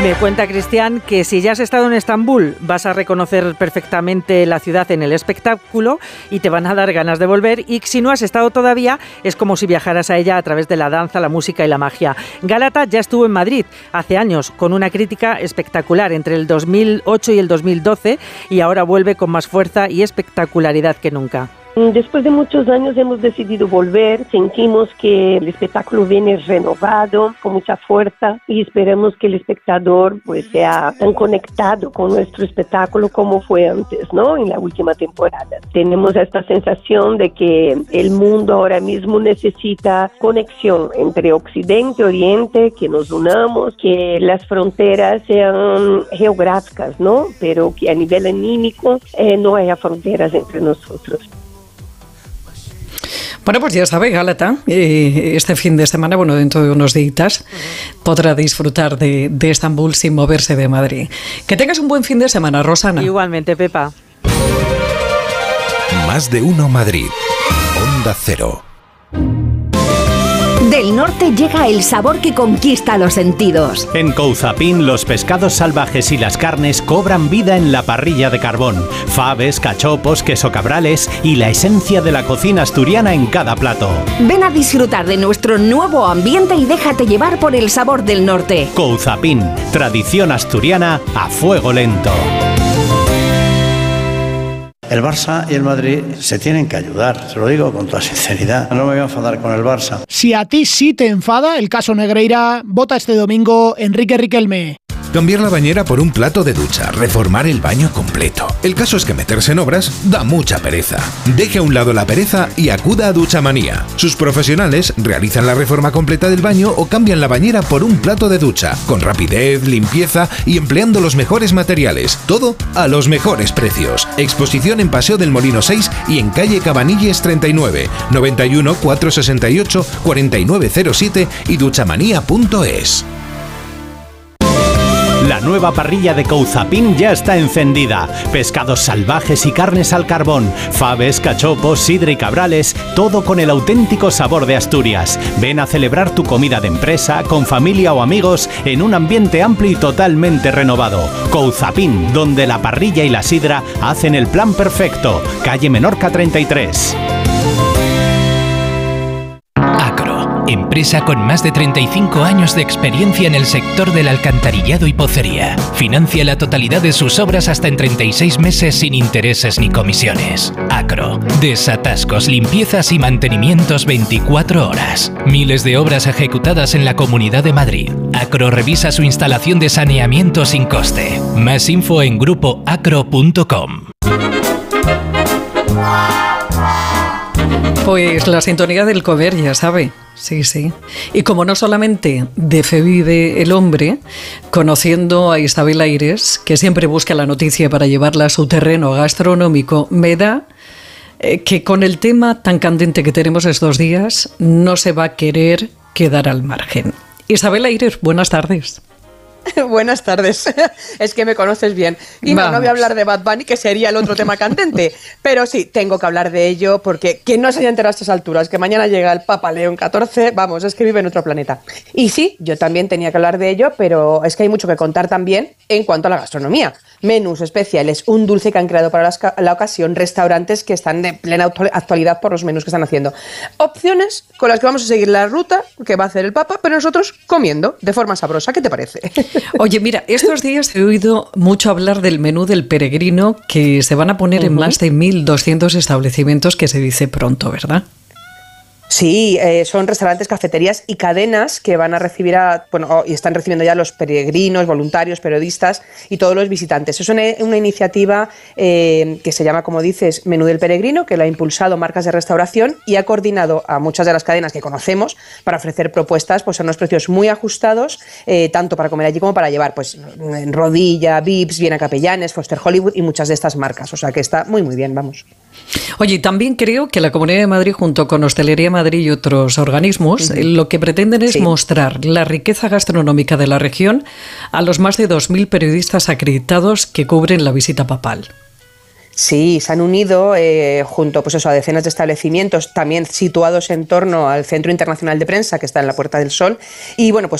Me cuenta Cristian que si ya has estado en Estambul vas a reconocer perfectamente la ciudad en el espectáculo y te van a dar ganas de volver, y si no has estado todavía es como si viajaras a ella a través de la danza, la música y la magia. Gálata ya estuvo en Madrid hace años con una crítica espectacular entre el 2008 y el 2012 y ahora vuelve con más fuerza y espectacularidad que nunca. Después de muchos años hemos decidido volver, sentimos que el espectáculo viene renovado, con mucha fuerza, y esperamos que el espectador pues sea tan conectado con nuestro espectáculo como fue antes, ¿no? En la última temporada. Tenemos esta sensación de que el mundo ahora mismo necesita conexión entre Occidente y Oriente, que nos unamos, que las fronteras sean geográficas, ¿no? Pero que a nivel anímico no haya fronteras entre nosotros. Bueno, pues ya sabe, Gálata, este fin de semana, bueno, dentro de unos días, podrá disfrutar de Estambul sin moverse de Madrid. Que tengas un buen fin de semana, Rosana. Igualmente, Pepa. Más de uno Madrid. Onda Cero. Del norte llega el sabor que conquista los sentidos. En Couzapin, los pescados salvajes y las carnes cobran vida en la parrilla de carbón. Faves, cachopos, queso cabrales y la esencia de la cocina asturiana en cada plato. Ven a disfrutar de nuestro nuevo ambiente y déjate llevar por el sabor del norte. Couzapin, tradición asturiana a fuego lento. El Barça y el Madrid se tienen que ayudar, se lo digo con toda sinceridad. No me voy a enfadar con el Barça. Si a ti sí te enfada el caso Negreira, vota este domingo Enrique Riquelme. Cambiar la bañera por un plato de ducha, reformar el baño completo. El caso es que meterse en obras da mucha pereza. Deje a un lado la pereza y acuda a Duchamanía. Sus profesionales realizan la reforma completa del baño o cambian la bañera por un plato de ducha, con rapidez, limpieza y empleando los mejores materiales. Todo a los mejores precios. Exposición en Paseo del Molino 6 y en calle Cabanilles 39, 91 468 4907 y duchamanía.es. La nueva parrilla de Couzapin ya está encendida. Pescados salvajes y carnes al carbón, faves, cachopos, sidra y cabrales, todo con el auténtico sabor de Asturias. Ven a celebrar tu comida de empresa, con familia o amigos, en un ambiente amplio y totalmente renovado. Couzapin, donde la parrilla y la sidra hacen el plan perfecto. Calle Menorca 33. Empresa con más de 35 años de experiencia en el sector del alcantarillado y pocería. Financia la totalidad de sus obras hasta en 36 meses sin intereses ni comisiones. Acro. Desatascos, limpiezas y mantenimientos 24 horas. Miles de obras ejecutadas en la Comunidad de Madrid. Acro revisa su instalación de saneamiento sin coste. Más info en grupoacro.com. Pues la sintonía del comer, ya sabe. Sí, sí. Y como no solamente de fe vive el hombre, conociendo a Isabel Aires, que siempre busca la noticia para llevarla a su terreno gastronómico, me da que con el tema tan candente que tenemos estos días, no se va a querer quedar al margen. Isabel Aires, buenas tardes. Buenas tardes. Es que me conoces bien. Y no voy a hablar de Bad Bunny, que sería el otro tema candente. Pero sí, tengo que hablar de ello porque quien no se haya enterado a estas alturas, que mañana llega el Papa León XIV, vamos, es que vive en otro planeta. Y sí, yo también tenía que hablar de ello, pero es que hay mucho que contar también en cuanto a la gastronomía. Menús especiales, un dulce que han creado para la ocasión, restaurantes que están de plena actualidad por los menús que están haciendo. Opciones con las que vamos a seguir la ruta que va a hacer el Papa, pero nosotros comiendo de forma sabrosa. ¿Qué te parece? Oye, mira, estos días he oído mucho hablar del menú del peregrino que se van a poner en más de 1.200 establecimientos, que se dice pronto, ¿verdad? Sí, son restaurantes, cafeterías y cadenas que van a recibir y están recibiendo ya los peregrinos, voluntarios, periodistas y todos los visitantes. Es una iniciativa que se llama, como dices, Menú del Peregrino, que la ha impulsado Marcas de Restauración y ha coordinado a muchas de las cadenas que conocemos para ofrecer propuestas pues a unos precios muy ajustados, tanto para comer allí como para llevar, pues en Rodilla, Vips, Viena Capellanes, Foster Hollywood y muchas de estas marcas. O sea que está muy, muy bien, vamos. Oye, también creo que la Comunidad de Madrid, junto con Hostelería Madrid y otros organismos, lo que pretenden es mostrar la riqueza gastronómica de la región a los más de 2.000 periodistas acreditados que cubren la visita papal. Sí, se han unido junto a decenas de establecimientos también situados en torno al Centro Internacional de Prensa, que está en la Puerta del Sol, y bueno, pues